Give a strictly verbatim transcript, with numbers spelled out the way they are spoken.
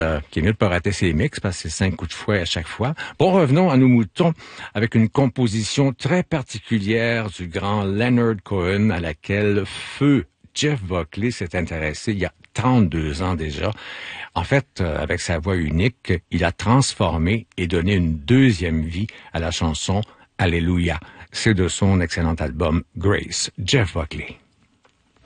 Euh, qui est mieux de pas rater ses mix parce que c'est cinq coups de fouet à chaque fois. Bon, revenons à nos moutons avec une composition très particulière du grand Leonard Cohen à laquelle feu Jeff Buckley s'est intéressé il y a trente-deux ans déjà. En fait, euh, avec sa voix unique, il a transformé et donné une deuxième vie à la chanson Alléluia. C'est de son excellent album Grace, Jeff Buckley.